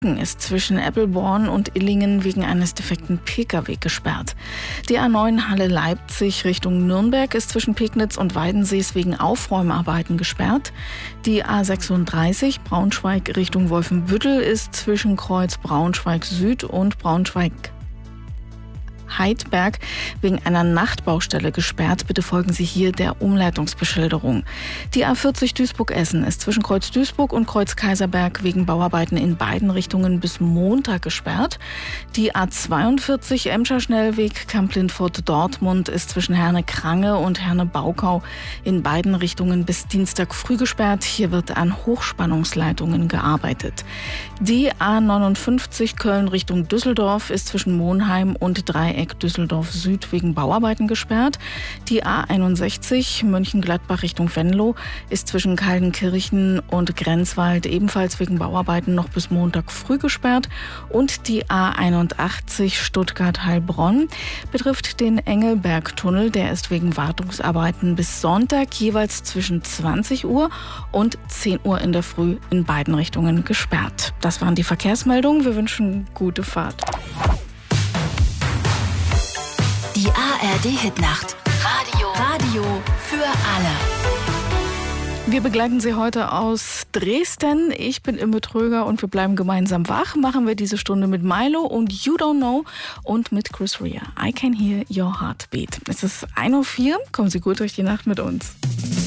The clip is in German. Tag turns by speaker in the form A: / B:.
A: ist zwischen Eppelborn und Illingen wegen eines defekten Pkw gesperrt. Die A9 Halle-Leipzig Richtung Nürnberg ist zwischen Pegnitz und Weidensees wegen Aufräumarbeiten gesperrt. Die A36 Braunschweig Richtung Wolfenbüttel ist zwischen Kreuz Braunschweig Süd und Braunschweig Heidberg wegen einer Nachtbaustelle gesperrt. Bitte folgen Sie hier der Umleitungsbeschilderung. Die A40 Duisburg-Essen ist zwischen Kreuz Duisburg und Kreuz Kaiserberg wegen Bauarbeiten in beiden Richtungen bis Montag gesperrt. Die A42 Emscher Schnellweg Kamp-Lindfort-Dortmund ist zwischen Herne-Krange und Herne-Baukau in beiden Richtungen bis Dienstag früh gesperrt. Hier wird an Hochspannungsleitungen gearbeitet. Die A59 Köln Richtung Düsseldorf ist zwischen Monheim und Dreieck Düsseldorf Süd wegen Bauarbeiten gesperrt. Die A61 Mönchengladbach Richtung Venlo ist zwischen Kaldenkirchen und Grenzwald ebenfalls wegen Bauarbeiten noch bis Montag früh gesperrt. Und die A81 Stuttgart-Heilbronn betrifft den Engelbergtunnel. Der ist wegen Wartungsarbeiten bis Sonntag jeweils zwischen 20 Uhr und 10 Uhr in der Früh in beiden Richtungen gesperrt. Das waren die Verkehrsmeldungen. Wir wünschen gute Fahrt.
B: Die ARD-Hitnacht. Radio für alle.
A: Wir begleiten Sie heute aus Dresden. Ich bin Imme Tröger und wir bleiben gemeinsam wach. Machen wir diese Stunde mit Milo und You Don't Know und mit Chris Rea. I Can Hear Your Heartbeat. Es ist 1:04 Uhr. Kommen Sie gut durch die Nacht mit uns.